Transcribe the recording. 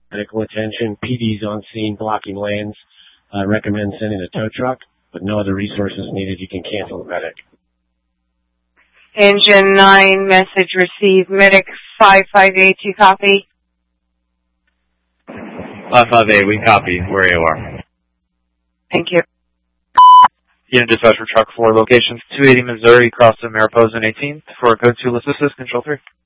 medical attention. PD's on scene blocking lanes. Recommend sending a tow truck, but no other resources needed. You can cancel the medic. Engine 9, message received. Medic 558, you copy? 558, we copy. Where AOR. Thank you. Unit dispatch for truck 4, locations 280 Missouri, cross to Mariposa and 18th for code 2 assist, control 3.